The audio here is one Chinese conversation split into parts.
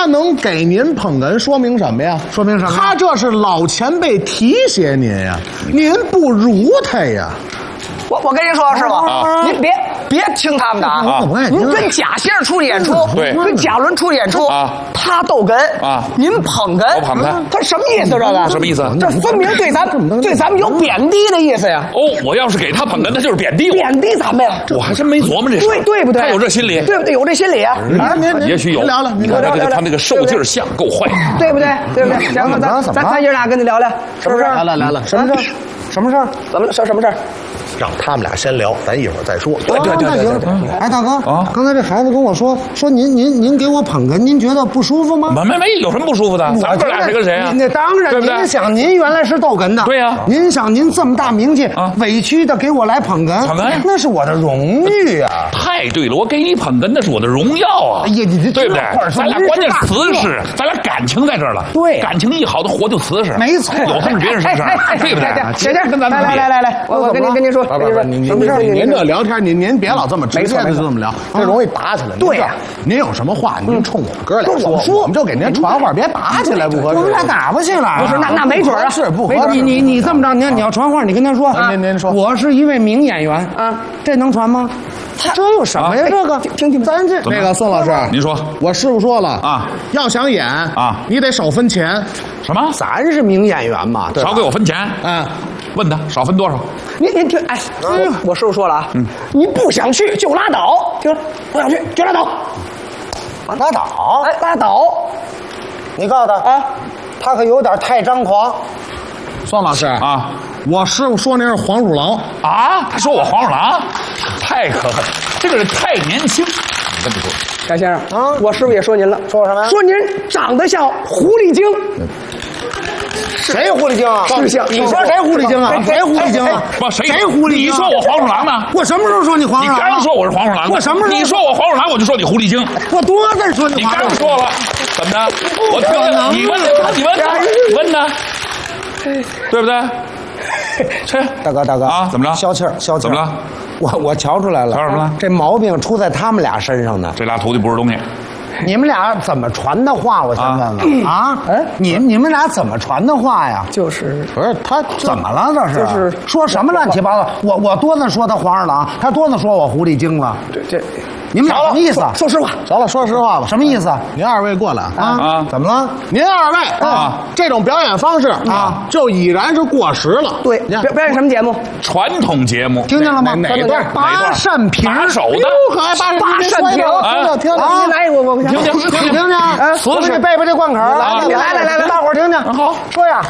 能给您捧哏，说明什么呀？ 说明什么呀？ 他这是老前辈提携您呀，您不如他呀。 我跟您说，师傅，您别听他们的啊！您跟贾先生出去演出， 对， 跟贾伦出去演出啊， 他逗哏啊， 您捧哏， 我捧他， 他什么意思？这个什么意思？ 这分明对咱们有贬低的意思呀！ 哦，我要是给他捧哏，他就是贬低我， 贬低咱们呀！ 我还真没琢磨这事， 对不对？ 他有这心理， 对不对？有这心理啊！ 也许有。 聊聊， 你看他那个受劲儿像够坏， 对不对？对不对？行，咱爷俩跟你聊聊，是不是？ 来了，什么事儿？ 什么事儿？ 怎么了？什么事儿？ 让他们俩先聊，咱一会儿再说。 对。哎，大哥啊，刚才这孩子跟我说您给我捧哏，您觉得不舒服吗？ 没，有什么不舒服的？咱哥俩谁跟谁啊？ 那当然， 对不对？ 您想，您原来是逗哏的， 对呀。 您想，您这么大名气，委屈的给我来捧哏，那是我的荣誉啊！ 太对了，我给你捧哏，那是我的荣耀啊！ 哎呀，你对不对？咱俩关键瓷实，咱俩感情在这儿了。 对， 感情一好，的活就瓷实。 没错， 有他们别人身上，对不对？ 姐姐，来，我跟您说， 什么事儿？您这聊天，您别老这么直接的这么聊，这容易打起来。 对呀， 您有什么话，您冲我哥俩说，我们就给您传话，别打起来，不合适。 我们俩打不起来。 不是，那没准啊， 是不合适。 你这么着，你要传话，你跟他说， 您说， 我是一位名演员啊，这能传吗？这有什么呀？这个听， 咱这那个宋老师， 您说， 我师傅说了啊， 要想演啊， 你得少分钱。 什么？ 咱是名演员嘛， 少给我分钱。问他少分多少？ 您听，哎，我师傅说了啊，你不想去就拉倒，听，不想去就拉倒， 拉倒， 哎，拉倒。 你告诉他啊，他可有点太张狂。 宋老师啊， 我师傅说您是黄鼠狼啊，他说我黄鼠狼，太可恨，这个人太年轻。你这么说， 贾先生啊，我师傅也说您了， 说什么呀？ 说您长得像狐狸精。 谁狐狸精啊？ 是像。 你说谁狐狸精啊？谁狐狸精啊？ 不，谁狐狸精？ 你说我黄鼠狼呢？ 我什么时候说你黄鼠狼？ 你刚说我是黄鼠狼。 我什么时候？ 你说我黄鼠狼，我就说你狐狸精。 我多次说你刚说了，怎么着？我听着，你问呢？对不对？ 大哥啊，怎么了？ 消气儿， 怎么了？ 我瞧出来了， 瞧什么了？ 这毛病出在他们俩身上呢。 这俩徒弟不是东西。 你们俩怎么传的话？我先问问啊！你们俩怎么传的话呀？ 就是不是他怎么了？这是就是说什么乱七八糟？我多次说他黄鼠狼，他多次说我狐狸精了。 这你们俩什么意思？ 说实话， 行了，说实话吧。 什么意思？ 您二位过来啊？怎么了？ 您二位啊，这种表演方式啊，就已然是过时了。 对，表演什么节目？ 传统节目， 听见了吗？ 哪段？ 八扇屏， 打手的。 八扇屏， 听啊！来一个，我听听。我给你背背这贯口。来，大伙儿听听。 好， 说呀，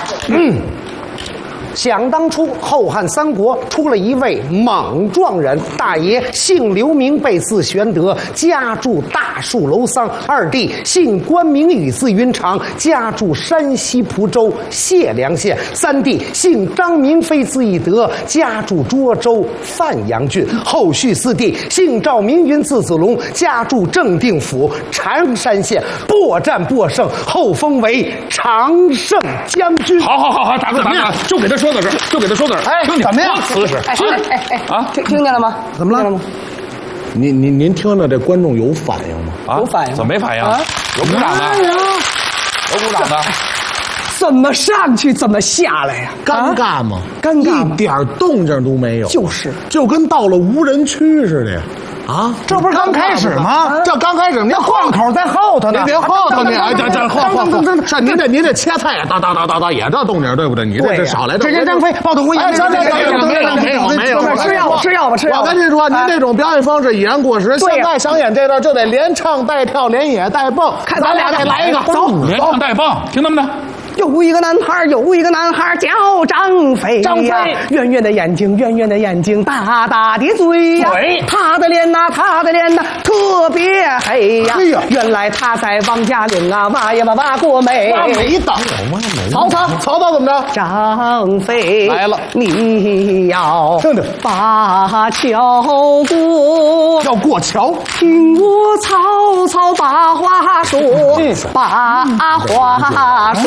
想当初，后汉三国出了一位莽撞人，大爷姓刘名备字玄德，家住大树楼桑；二弟姓关名羽字云长，家住山西蒲州解良县；三弟姓张名飞字翼德，家住涿州范阳郡；后续四弟姓赵名云字子龙，家住正定府常山县。破战破胜，后封为常胜将军。 好，大哥，就给他说到这儿， 哎，怎么样？ 瓷实。 啊，听见了吗？ 怎么了？ 您听着，这观众有反应吗？ 有反应？ 怎么没反应？有鼓掌的，有鼓掌的。 怎么上去，怎么下来呀？ 尴尬吗？ 尴尬， 一点动静都没有。 就跟到了无人区似的。啊， 这不是刚开始吗？ 这刚开始，您贯口在后头呢， 您别后头呢，这后，这您这切菜呀，哒也这动静，对不对？你这少来。 这张飞抱头狐眼， 没有， 吃药吧。 我跟您说，您这种表演方式已然过时。现在想演这段就得连唱带跳，连演带蹦。 看咱俩再来一个，走， 连唱带蹦，听他们的。 有一个男孩叫张飞呀，圆圆的眼睛，大大的嘴呀，他的脸呐特别黑呀。原来他在王家岭啊挖呀挖过煤。 挖煤等曹操怎么着？ 张飞来了， 你要把桥过， 要过桥。 听我曹操把话说，把话说。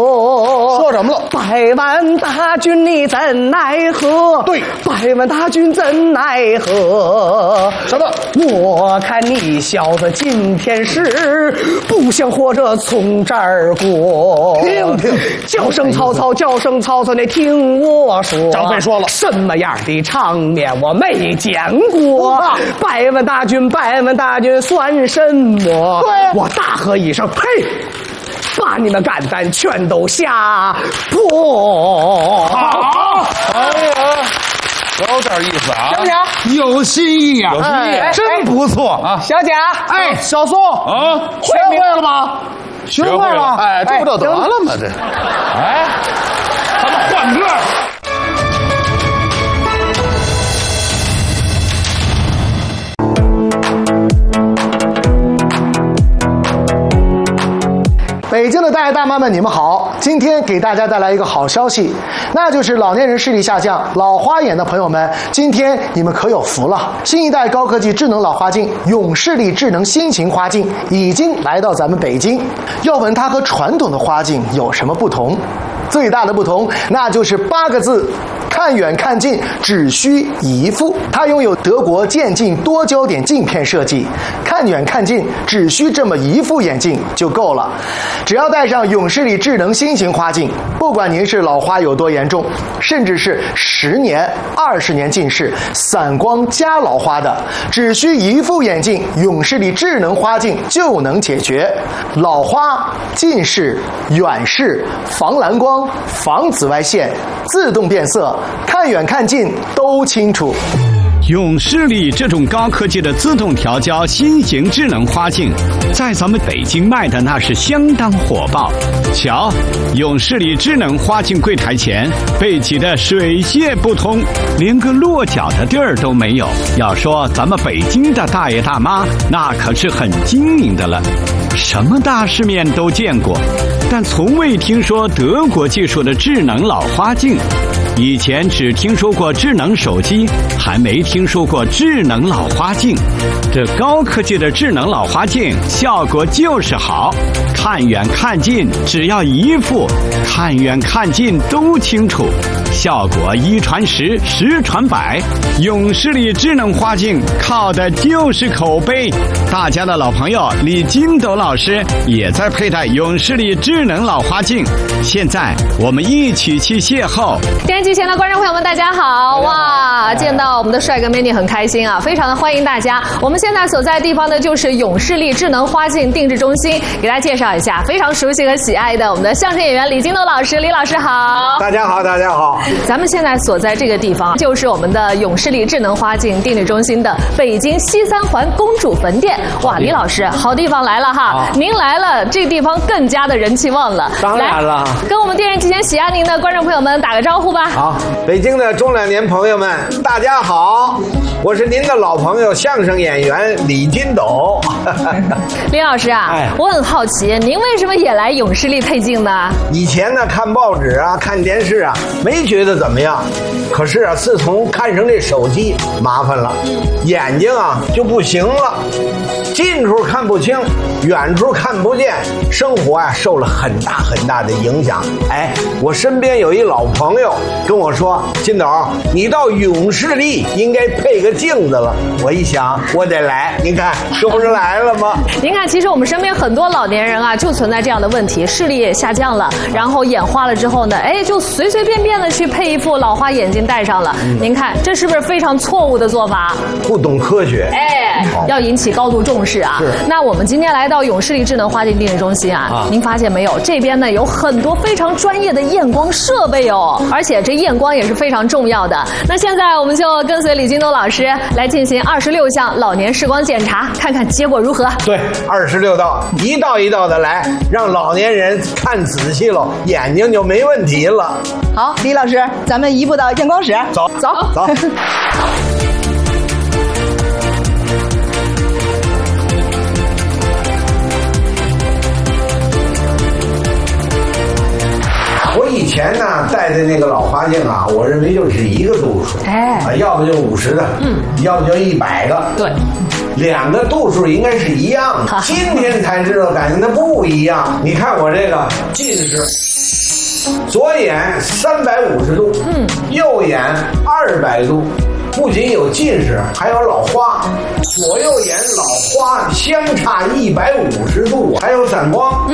说什么了？ 百万大军你怎奈何？ 对， 百万大军怎奈何？ 什么？ 我看你小子今天是不想活着从这儿过。 听听， 叫声曹操，叫声曹操，你听我说。 张飞说了， 什么样的场面我没见过？百万大军，百万大军算什么？ 对， 我大喝一声，呸！把你们干蛋全都下坡！ 好， 哎呀，有点意思啊， 小贾， 有新意啊， 有新意真不错啊！ 小贾， 哎，小宋啊， 学会了吗？学会了，哎，这不就得了吗？这， 哎，咱们换歌。 北京的大爷大妈们，你们好！今天给大家带来一个好消息，那就是老年人视力下降、老花眼的朋友们，今天你们可有福了！新一代高科技智能老花镜永视力智能新型花镜已经来到咱们北京。要问它和传统的花镜有什么不同？最大的不同，那就是8个字：看远看近，只需一副。它拥有德国渐进多焦点镜片设计，看远看近只需这么一副眼镜就够了。只要戴上永视力智能新型花镜，不管您是老花有多严重，甚至是10年、20年近视、散光加老花的，只需一副眼镜，永视力智能花镜就能解决老花、近视、远视、防蓝光、防紫外线、自动变色，看远看近都清楚。 永视力这种高科技的自动调焦新型智能花镜，在咱们北京卖的那是相当火爆。瞧，永视力智能花镜柜台前被挤得水泄不通，连个落脚的地儿都没有。要说咱们北京的大爷大妈，那可是很精明的了，什么大世面都见过，但从未听说德国技术的智能老花镜。以前只听说过智能手机，还没听说过智能老花镜。这高科技的智能老花镜效果就是好，看远看近只要一副，看远看近都清楚，效果1传10，10传100。永视力智能花镜靠的就是口碑。大家的老朋友李金斗老师也在佩戴永视力智能老花镜，现在我们一起去邂逅。 电视机前的观众朋友们，大家好！哇，见到我们的帅哥美女很开心啊，非常的欢迎大家。我们现在所在的地方呢，就是永视力智能花镜定制中心，给大家介绍一下，非常熟悉和喜爱的我们的相声演员李金斗老师，李老师好。 大家好，大家好。 咱们现在所在这个地方，就是我们的永视力智能花镜定制中心的北京西3环公主坟店。哇，李老师，好地方来了哈！您来了，这个地方更加的人气旺了。 当然了， 跟我们电视机前喜爱您的观众朋友们打个招呼吧。 好，北京的中老年朋友们，大家好，我是您的老朋友相声演员李金斗。 李老师啊，我很好奇，您为什么也来永视力配镜呢？ 以前呢，看报纸啊，看电视啊，没觉得怎么样。可是啊，自从看上这手机，麻烦了，眼睛啊就不行了，近处看不清，远处看不见，生活啊受了很大很大的影响。哎，我身边有一老朋友跟我说，金斗，你到永视力应该配个镜子了。我一想，我得来，您看这不是来了吗？ 您看，其实我们身边很多老年人啊，就存在这样的问题，视力也下降了，然后眼花了之后呢，哎，就随随便便的去配一副老花眼镜戴上了。您看，这是不是非常错误的做法？ 不懂科学， 哎，要引起高度重视啊。那我们今天来到永视力智能花镜定制中心啊，您发现没有？这边呢有很多非常专业的验光设备哦，而且这验光也是非常重要的。那现在我们就跟随李金斗老师来进行26项老年视光检查，看看结果如何。 对，26道，一道一道的来，让老年人看仔细了，眼睛就没问题了。 好，李老师，咱们移步到验光室。 走走走。我以前呢戴的那个老花镜啊，我认为就是一个度数，要不就50的，要不就100个， 对 ，2个度数应该是一样的。今天才知道，感觉它不一样。你看我这个近视。 左眼350度，右眼200度。不仅有近视，还有老花，左右眼老花相差150度，还有散光。